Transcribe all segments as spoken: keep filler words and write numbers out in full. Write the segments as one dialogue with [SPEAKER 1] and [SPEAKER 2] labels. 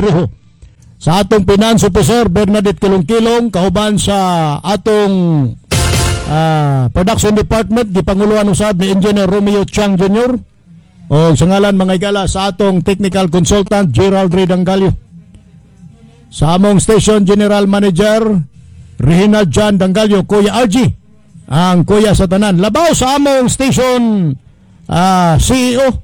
[SPEAKER 1] Adriho. Sa atong Finance Officer, Bernadette Kilong-Kilong, kauban sa atong uh, Production Department, gipanguluan usab ni Engineer Romeo Chang Junior O sa ngalan mga igala sa atong Technical Consultant, Gerald Dangalio. Sa among Station General Manager, Reginald John Dangalio, Kuya R G, ang kuya sa tanan. Labaw sa among Station uh, C E O,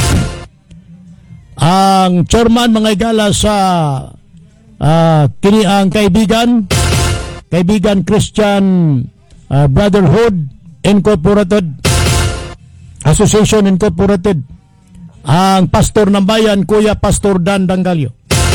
[SPEAKER 1] ang chairman mga igala sa uh, kini ang kaibigan kaibigan Christian uh, Brotherhood Incorporated Association Incorporated, ang pastor ng bayan, Kuya Pastor Dan Dangalio.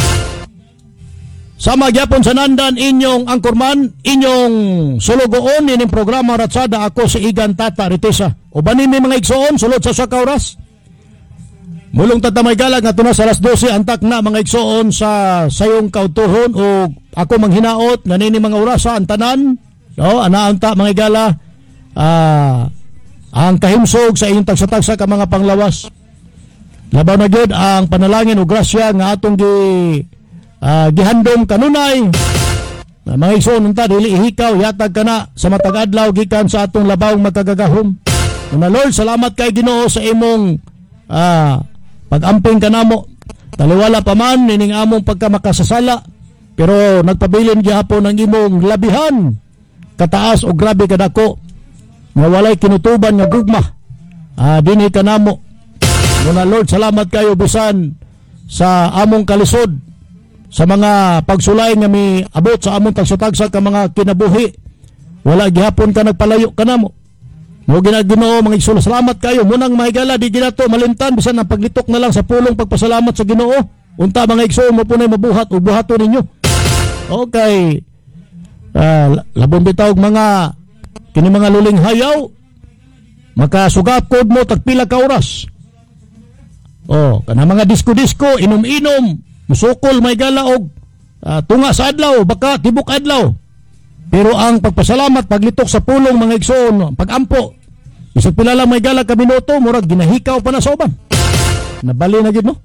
[SPEAKER 1] Sama gyapon sa nandan inyong angkorman, inyong sulugoon ining programa Ratsada. Ako si Igan Tata Ritesa. O banin mi mga igsoon sulod sa sakauras. Mulong tatamay galag nga tuna sa alas dose antak na mga igsoon sa sayong kautuhon o ako manghinaot nga nini mga orasa ang tanan. No, ana anta mga igala ah, ang kahimsog sa inyong tagsa-tagsa ka mga panglawas. Labaw na gyud ang panalangin o grasya nga atong gi uh, gihandom kanunay. Uh, mga igsoon unta dili ihikaw yatag kana sa matag adlaw gikan sa atong labawng magkagagahom. Una Lord, salamat kay Ginoo sa imong uh, pag-amping kanamo. Taliwala pa man nining among pagkamakasasala, pero nagpabilin gihapon ang imong labihan kataas o grabe kadako nga walay kinutuban nga gugma. Ah, dinhi kanamo. Muna Lord, salamat kayo bisan sa among kalisod, sa mga pagsulay nga mi abot sa among tagsatagsa ka mga kinabuhi. Wala gihapon ka nagpalayo kanamo. Mo ginagino mga igsoon, salamat kayo. Munang mahigala di ginato malimtan bisan ang paglitok na lang sa pulong pagpasalamat sa Ginoo. Unta mga igsoon mo punay mabuhat o buhato ninyo. Okay. Uh, labon bitawg mga kini mga luling hayaw. Makasugap kod mo tagpila ka oras. Oh, kana mga disko-disko, inom-inom, musukol may gala og uh, tunga sa adlaw, baka tibok adlaw. Pero ang pagpasalamat, paglitok sa pulong mga igsoon, pagampo, isang pila lang may gala ka minuto, murag ginahikaw pa na sa uban. Nabali na gid no?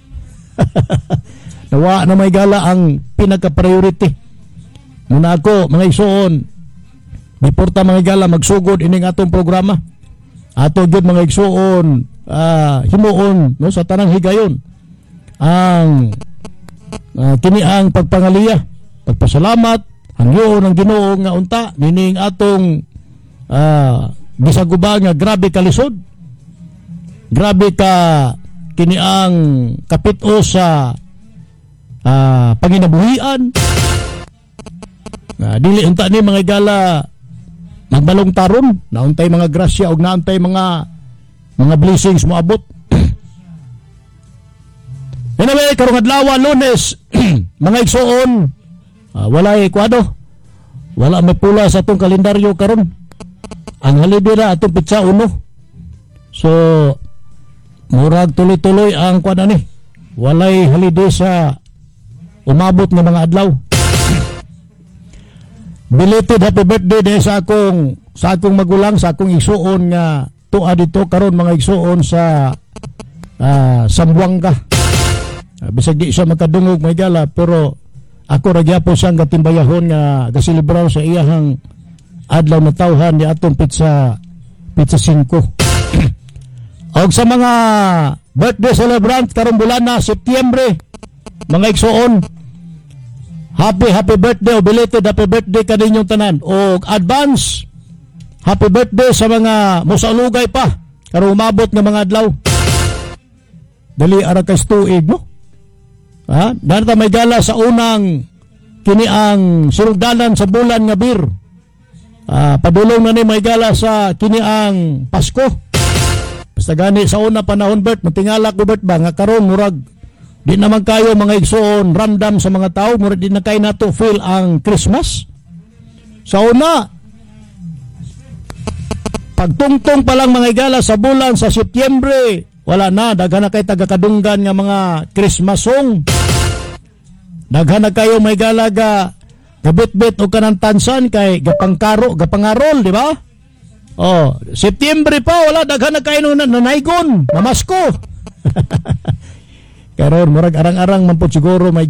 [SPEAKER 1] Nawa na may gala ang pinaka-priority. Muna ako, mga igsoon, biporta mga gala magsugod ining atong programa. Ato gyud mga igsoon, uh, himuon no, sa tanang higayon. Ang uh, kini ang pagpangaliya, pagpasalamat, hangyo ng Ginoo nga unta nining atong uh, bisaguba nga grabe kalisod, grabe ka kini ang kapit-o sa uh, panginabuhian. Uh, dili unta ni mga gala magbalong taron, nauntay mga grasya og nauntay mga mga blessings mo abot. Anyway, karong adlaw Lunes, mga igsoon, Uh, wala ikwado, wala may pula sa atong kalendaryo karon. Ang halibira atong pitsa uno. So murag tuloy-tuloy ang kuan ani. Walay holiday sa umabot ng mga adlaw. Belated happy birthday din sa akong sa akong magulang, sa akong igsuon nga tuwa dito karon mga igsuon sa uh, Sambuanga. Uh, bisag di siya makadungog may gala, pero ako ra gyapon siyang gatimbayahon nga gasilibrar sa iyahang adlaw na tawhan ni atong pitsa pitsa singko. Og sa mga birthday celebrant karong bulan na Setyembre, mga igsoon, happy happy birthday o belated happy birthday kaninyong tanan. Og advance happy birthday sa mga mosalugay pa karong umabot nga mga adlaw. Dali ara kay tuig no? Ha? Dahil may gala sa unang kini ang surugdanan sa bulan nga bir. Ah, padulong na ni may gala sa kini ang Pasko. Basta gani sa una panahon Bert, matingala ko Bert ba nga karon murag di naman kayo mga igsoon random sa mga tao, murag di na kayo nato feel ang Christmas. Sa una pagtungtong pa lang mga igala sa bulan sa Setyembre, wala na, daghan na kay taga-kadunggan nga mga Christmas song. Daghan na kayo may galaga gabit-bit o kanang tansan kay gapangkaro, gapangarol, di ba? Oh, Setyembre pa, wala, daghan na kayo nanaygon, mamasko. Karon murag arang-arang man po siguro may